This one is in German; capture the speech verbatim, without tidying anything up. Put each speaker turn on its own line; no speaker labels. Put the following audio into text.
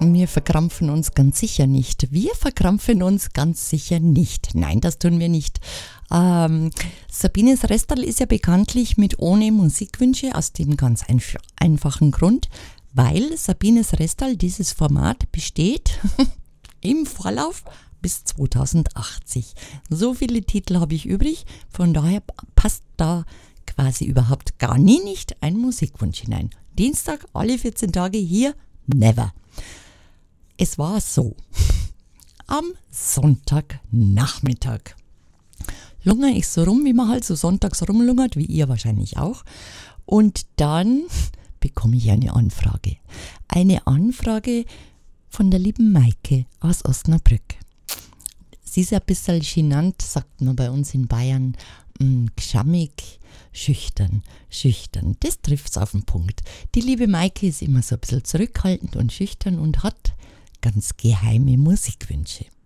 Wir verkrampfen uns ganz sicher nicht. Wir verkrampfen uns ganz sicher nicht. Nein, das tun wir nicht. Ähm, Sabines Restal ist ja bekanntlich mit Ohne Musikwünsche aus dem ganz einf- einfachen Grund, weil Sabines Restal, dieses Format, besteht im Vorlauf bis zweitausendachtzig. So viele Titel habe ich übrig, von daher passt da quasi überhaupt gar nie nicht ein Musikwunsch hinein. Dienstag, alle vierzehn Tage hier, never. Es war so, am Sonntagnachmittag lungere ich so rum, wie man halt so sonntags rumlungert, wie ihr wahrscheinlich auch. Und dann bekomme ich eine Anfrage. Eine Anfrage von der lieben Maike aus Osnabrück. Sie ist ein bisschen genannt, sagt man bei uns in Bayern, mh, geschammig, schüchtern, schüchtern. Das trifft's auf den Punkt. Die liebe Maike ist immer so ein bisschen zurückhaltend und schüchtern und hat ganz geheime Musikwünsche.